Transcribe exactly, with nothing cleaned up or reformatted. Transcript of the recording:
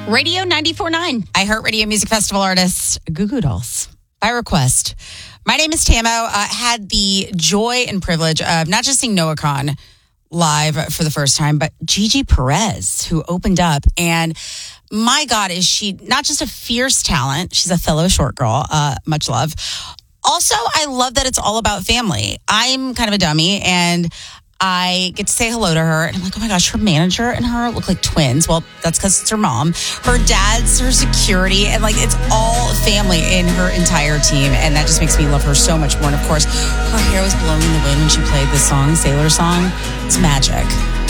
Radio ninety-four point nine, iHeartRadio Music Festival artist, Goo Goo Dolls, by request. My name is Tamo. Uh, had the joy and privilege of not just seeing Noah Kahan live for the first time, but Gigi Perez, who opened up. And my God, is she not just a fierce talent, she's a fellow short girl, uh, much love. Also, I love that it's all about family. I'm kind of a dummy, and I get to say hello to her, and I'm like, oh my gosh, her manager and her look like twins. Well, that's because it's her mom. Her dad's her security, and like it's all family in her entire team, and that just makes me love her so much more. And of course, her hair was blowing in the wind when she played this song, Sailor Song. It's magic.